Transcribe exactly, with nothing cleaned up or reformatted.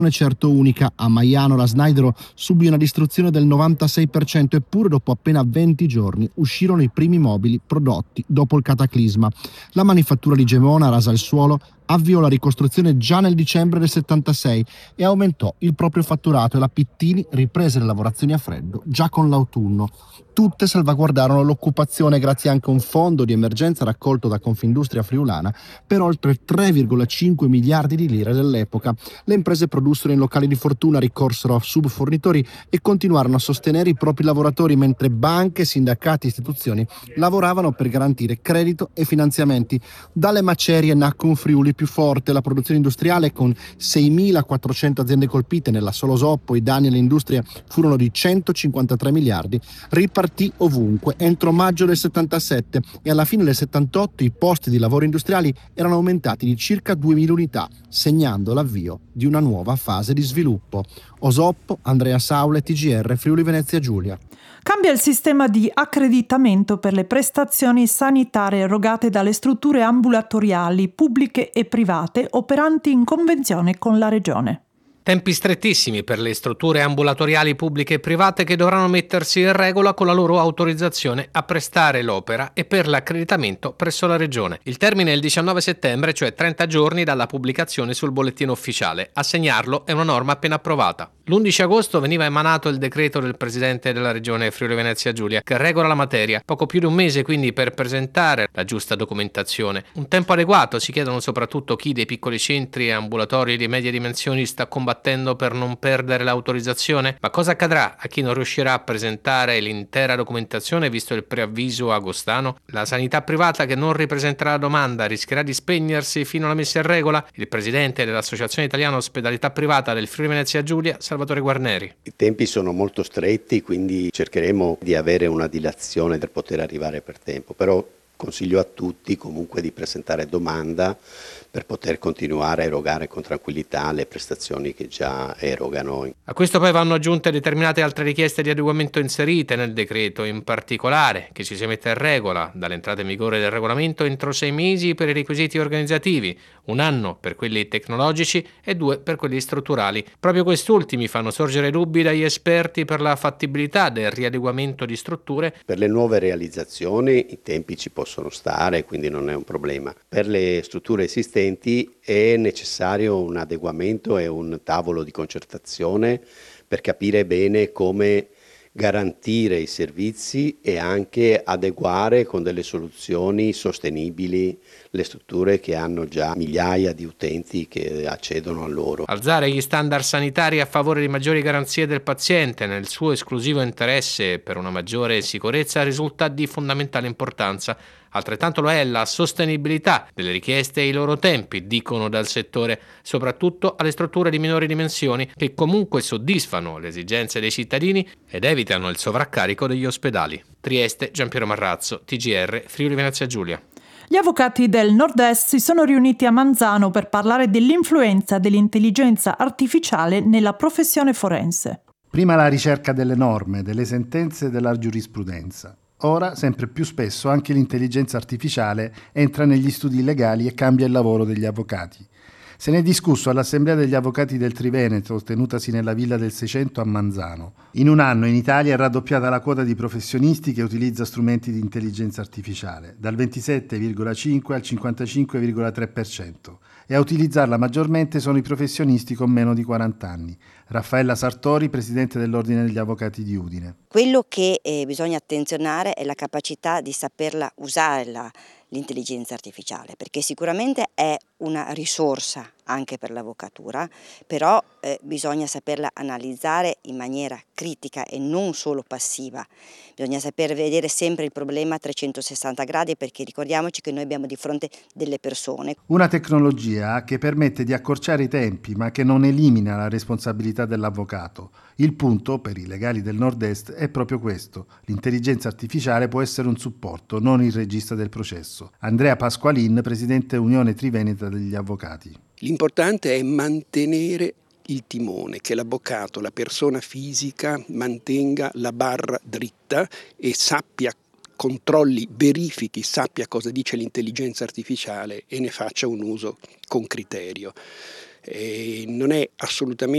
certo unica. A Maiano la Snaidero subì una distruzione del novantasei per cento, eppure dopo appena venti giorni uscirono i primi mobili prodotti dopo il cataclisma. La manifattura di Gemona, rasa al suolo, avviò la ricostruzione già nel dicembre del settantasei e aumentò il proprio fatturato, e la Pittini riprese le lavorazioni a freddo già con l'autunno. Tutte salvaguardarono l'occupazione grazie anche a un fondo di emergenza raccolto da Confindustria Friulana per oltre tre virgola cinque miliardi di lire dell'epoca. Le imprese produssero in locali di fortuna, ricorsero a subfornitori e continuarono a sostenere i propri lavoratori, mentre banche, sindacati e istituzioni lavoravano per garantire credito e finanziamenti. Dalle macerie nacque un Friuli più forte. La produzione industriale, con seimilaquattrocento aziende colpite nella sola Osoppo, i danni all'industria furono di centocinquantatré miliardi, ripartì ovunque entro maggio del settantasette, e alla fine del settantotto i posti di lavoro industriali erano aumentati di circa duemila unità, segnando l'avvio di una nuova fase di sviluppo. Osoppo, Andrea Saule, T G R, Friuli Venezia Giulia. Cambia il sistema di accreditamento per le prestazioni sanitarie erogate dalle strutture ambulatoriali pubbliche e private operanti in convenzione con la Regione. Tempi strettissimi per le strutture ambulatoriali pubbliche e private, che dovranno mettersi in regola con la loro autorizzazione a prestare l'opera e per l'accreditamento presso la Regione. Il termine è il diciannove settembre, cioè trenta giorni dalla pubblicazione sul bollettino ufficiale. A segnarlo è una norma appena approvata. L'undici agosto veniva emanato il decreto del Presidente della Regione Friuli Venezia Giulia, che regola la materia. Poco più di un mese quindi per presentare la giusta documentazione. Un tempo adeguato si chiedono soprattutto chi dei piccoli centri e ambulatori di medie dimensioni sta combattendo per non perdere l'autorizzazione. Ma cosa accadrà a chi non riuscirà a presentare l'intera documentazione visto il preavviso agostano? La sanità privata che non ripresenterà la domanda rischierà di spegnersi fino alla messa in regola? Il Presidente dell'Associazione Italiana Ospedalità Privata del Friuli Venezia Giulia, Salvatore Guarneri. I tempi sono molto stretti, quindi cercheremo di avere una dilazione per poter arrivare per tempo, però consiglio a tutti comunque di presentare domanda per poter continuare a erogare con tranquillità le prestazioni che già erogano. A questo poi vanno aggiunte determinate altre richieste di adeguamento inserite nel decreto, in particolare che ci si metta in regola dall'entrata in vigore del regolamento entro sei mesi per i requisiti organizzativi, un anno per quelli tecnologici e due per quelli strutturali. Proprio questi ultimi fanno sorgere dubbi dagli esperti per la fattibilità del riadeguamento di strutture. Per le nuove realizzazioni i tempi ci possono stare, quindi non è un problema. Per le strutture esistenti è necessario un adeguamento e un tavolo di concertazione per capire bene come garantire i servizi e anche adeguare con delle soluzioni sostenibili le strutture che hanno già migliaia di utenti che accedono a loro. Alzare gli standard sanitari a favore di maggiori garanzie del paziente nel suo esclusivo interesse per una maggiore sicurezza risulta di fondamentale importanza. Altrettanto lo è la sostenibilità delle richieste e i loro tempi, dicono dal settore, soprattutto alle strutture di minori dimensioni che comunque soddisfano le esigenze dei cittadini ed evitano il sovraccarico degli ospedali. Trieste, Giampiero Marrazzo, T G R, Friuli Venezia Giulia. Gli avvocati del Nord-Est si sono riuniti a Manzano per parlare dell'influenza dell'intelligenza artificiale nella professione forense. Prima la ricerca delle norme, delle sentenze e della giurisprudenza. Ora, sempre più spesso, anche l'intelligenza artificiale entra negli studi legali e cambia il lavoro degli avvocati. Se ne è discusso all'Assemblea degli Avvocati del Triveneto, tenutasi nella Villa del Seicento a Manzano. In un anno in Italia è raddoppiata la quota di professionisti che utilizza strumenti di intelligenza artificiale, dal ventisette virgola cinque al cinquantacinque virgola tre per cento, e a utilizzarla maggiormente sono i professionisti con meno di quaranta anni. Raffaella Sartori, presidente dell'Ordine degli Avvocati di Udine. Quello che eh, bisogna attenzionare è la capacità di saperla usare la, l'intelligenza artificiale, perché sicuramente è una risorsa anche per l'avvocatura, però eh, bisogna saperla analizzare in maniera critica e non solo passiva. Bisogna saper vedere sempre il problema a trecentosessanta gradi, perché ricordiamoci che noi abbiamo di fronte delle persone. Una tecnologia che permette di accorciare i tempi, ma che non elimina la responsabilità dell'avvocato. Il punto, per i legali del Nord-Est, è proprio questo. L'intelligenza artificiale può essere un supporto, non il regista del processo. Andrea Pasqualin, presidente Unione Triveneta degli Avvocati. L'importante è mantenere il timone, che l'avvocato, la persona fisica, mantenga la barra dritta e sappia, controlli, verifichi, sappia cosa dice l'intelligenza artificiale e ne faccia un uso con criterio. E non è assolutamente